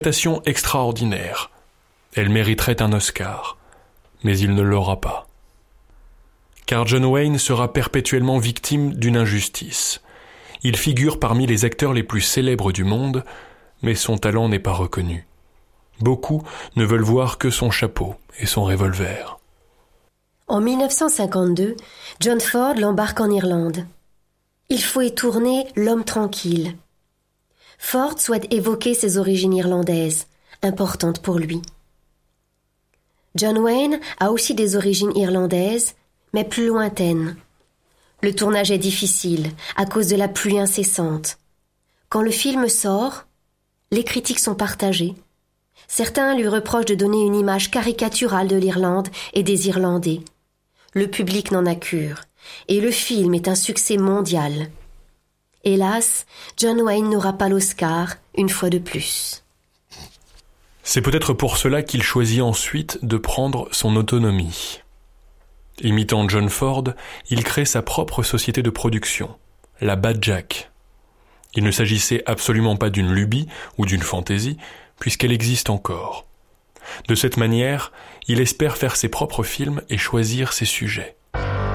Prestation extraordinaire. Elle mériterait un Oscar, mais il ne l'aura pas. Car John Wayne sera perpétuellement victime d'une injustice. Il figure parmi les acteurs les plus célèbres du monde, mais son talent n'est pas reconnu. Beaucoup ne veulent voir que son chapeau et son revolver. En 1952, John Ford l'embarque en Irlande. Il faut y tourner L'homme tranquille. Ford souhaite évoquer ses origines irlandaises, importantes pour lui. John Wayne a aussi des origines irlandaises, mais plus lointaines. Le tournage est difficile à cause de la pluie incessante. Quand le film sort, les critiques sont partagées. Certains lui reprochent de donner une image caricaturale de l'Irlande et des Irlandais. Le public n'en a cure, et le film est un succès mondial. Hélas, John Wayne n'aura pas l'Oscar une fois de plus. C'est peut-être pour cela qu'il choisit ensuite de prendre son autonomie. Imitant John Ford, il crée sa propre société de production, la Bad Jack. Il ne s'agissait absolument pas d'une lubie ou d'une fantaisie, puisqu'elle existe encore. De cette manière, il espère faire ses propres films et choisir ses sujets.